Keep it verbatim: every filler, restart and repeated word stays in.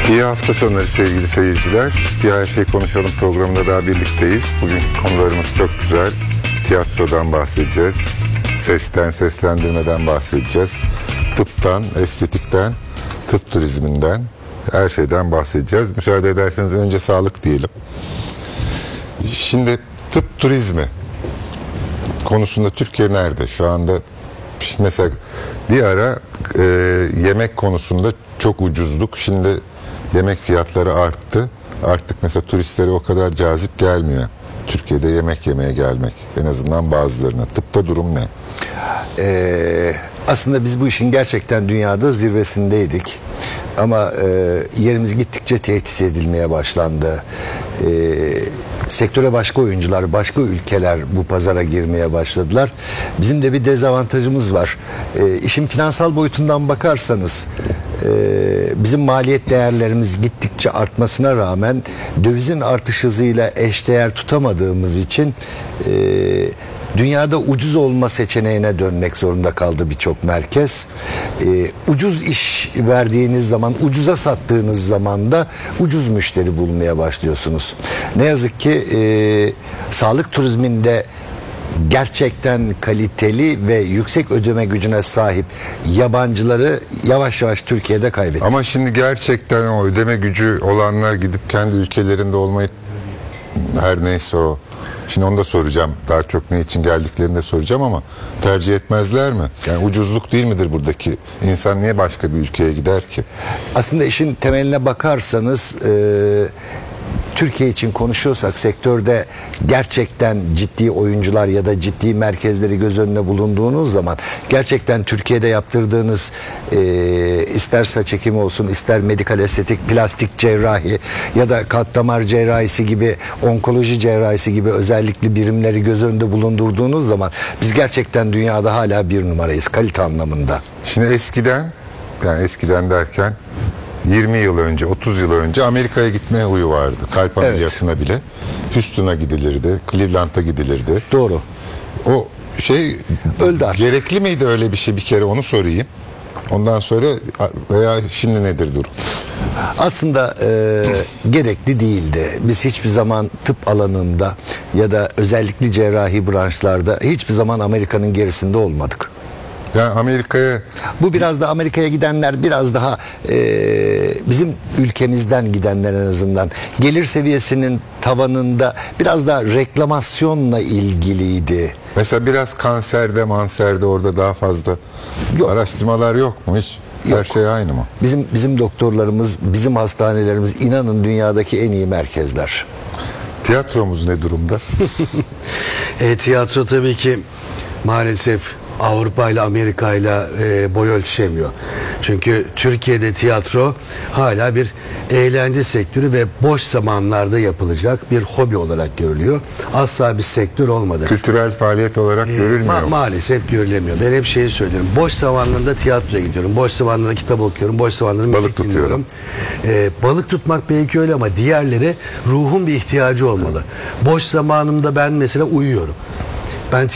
İyi hafta sonları sevgili seyirciler. Bir Her Şey Konuşalım programında daha birlikteyiz. Bugünkü konularımız çok güzel. Tiyatrodan bahsedeceğiz. Sesten, seslendirmeden bahsedeceğiz. Tıptan, estetikten, tıp turizminden, her şeyden bahsedeceğiz. Müsaade ederseniz önce sağlık diyelim. Şimdi tıp turizmi konusunda Türkiye nerede? Şu anda şimdi mesela bir ara e, yemek konusunda çok ucuzduk. Şimdi yemek fiyatları arttı. Artık mesela turistlere o kadar cazip gelmiyor. Türkiye'de yemek yemeye gelmek. En azından bazılarına. Tıpta durum ne? Ee, aslında biz bu işin gerçekten dünyada zirvesindeydik. Ama e, yerimiz gittikçe tehdit edilmeye başlandı. E, sektöre başka oyuncular, başka ülkeler bu pazara girmeye başladılar. Bizim de bir dezavantajımız var. E, işin finansal boyutundan bakarsanız e, bizim maliyet değerlerimiz gittikçe artmasına rağmen dövizin artış hızıyla eşdeğer tutamadığımız için e, dünyada ucuz olma seçeneğine dönmek zorunda kaldı birçok merkez. Ee, ucuz iş verdiğiniz zaman, ucuza sattığınız zaman da ucuz müşteri bulmaya başlıyorsunuz. Ne yazık ki e, sağlık turizminde gerçekten kaliteli ve yüksek ödeme gücüne sahip yabancıları yavaş yavaş Türkiye'de kaybettik. Ama şimdi gerçekten o ödeme gücü olanlar gidip kendi ülkelerinde olmayı, her neyse o. Şimdi onu da soracağım. Daha çok ne için geldiklerini de soracağım ama tercih etmezler mi? Yani ucuzluk değil midir buradaki? İnsan niye başka bir ülkeye gider ki? Aslında işin temeline bakarsanız e, Türkiye için konuşuyorsak sektörde gerçekten ciddi oyuncular ya da ciddi merkezleri göz önüne bulunduğunuz zaman gerçekten Türkiye'de yaptırdığınız e, ister saç ekimi olsun, ister medikal estetik, plastik cerrahi ya da kalp damar cerrahisi gibi, onkoloji cerrahisi gibi özellikli birimleri göz önünde bulundurduğunuz zaman biz gerçekten dünyada hala bir numarayız kalite anlamında. Şimdi eskiden, yani eskiden derken yirmi yıl önce, otuz yıl önce Amerika'ya gitmeye huyu vardı. Kalp ameliyatına evet. bile. Houston'a gidilirdi, Cleveland'a gidilirdi. Doğru. O şey öldü artık. Gerekli miydi öyle bir şey, bir kere onu sorayım. Ondan sonra veya şimdi nedir durum? Aslında e, gerekli değildi. Biz hiçbir zaman tıp alanında ya da özellikle cerrahi branşlarda hiçbir zaman Amerika'nın gerisinde olmadık. Yani Amerika'ya... Bu biraz da Amerika'ya gidenler biraz daha e, bizim ülkemizden gidenler en azından gelir seviyesinin tavanında biraz daha reklamasyonla ilgiliydi. Mesela biraz kanserde, manserde orada daha fazla yok. Araştırmalar yok mu hiç? Yok. Her şey aynı mı? Bizim bizim doktorlarımız, bizim hastanelerimiz inanın dünyadaki en iyi merkezler. Tiyatromuz ne durumda? e, tiyatro tabii ki maalesef Avrupa ile Amerika ile e, boy ölçüşemiyor. Çünkü Türkiye'de tiyatro hala bir eğlence sektörü ve boş zamanlarda yapılacak bir hobi olarak görülüyor. Asla bir sektör olmadı. Kültürel faaliyet olarak e, görülmüyor. Ma- maalesef görülemiyor. Ben hep şeyi söylüyorum. Boş zamanlarında tiyatroya gidiyorum. Boş zamanlarında kitap okuyorum. Boş zamanlarında müzik balık dinliyorum. E, balık tutmak belki öyle ama diğerleri ruhun bir ihtiyacı olmalı. Boş zamanımda ben mesela uyuyorum. Ben